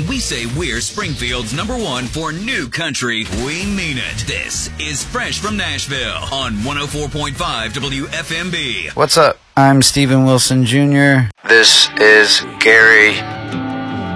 When we say we're Springfield's #1 for new country, we mean it. This is Fresh from Nashville on 104.5 WFMB. What's up? I'm Steven Wilson Jr. This is Gary